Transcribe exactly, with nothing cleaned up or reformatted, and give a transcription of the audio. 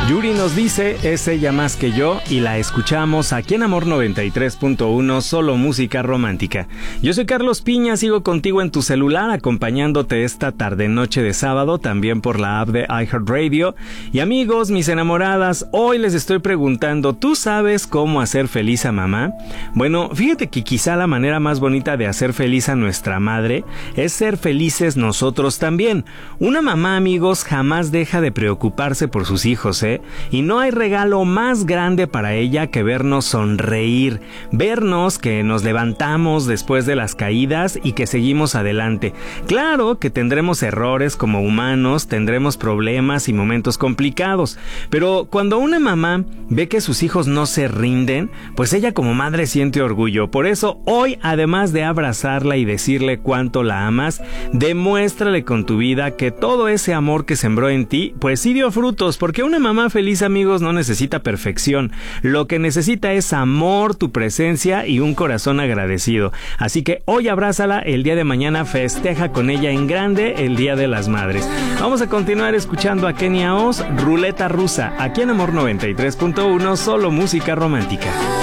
Yuri nos dice, es ella más que yo, y la escuchamos aquí en Amor noventa y tres punto uno, solo música romántica. Yo soy Carlos Piña, sigo contigo en tu celular, acompañándote esta tarde-noche de sábado, también por la app de iHeartRadio. Y amigos, mis enamoradas, hoy les estoy preguntando, ¿tú sabes cómo hacer feliz a mamá? Bueno, fíjate que quizá la manera más bonita de hacer feliz a nuestra madre es ser felices nosotros también. Una mamá, amigos, jamás deja de preocuparse por sus hijos, ¿eh? Y no hay regalo más grande para ella que vernos sonreír, vernos que nos levantamos después de las caídas y que seguimos adelante. Claro que tendremos errores como humanos, tendremos problemas y momentos complicados, pero cuando una mamá ve que sus hijos no se rinden, pues ella como madre siente orgullo. Por eso hoy, además de abrazarla y decirle cuánto la amas, demuéstrale con tu vida que todo ese amor que sembró en ti, pues sí dio frutos, porque una mamá feliz, amigos, no necesita perfección. Lo que necesita es amor, tu presencia y un corazón agradecido. Así que hoy abrázala, el día de mañana festeja con ella en grande el Día de las Madres. Vamos a continuar escuchando a Kenia Oz, Ruleta Rusa, aquí en Amor noventa y tres punto uno, solo música romántica.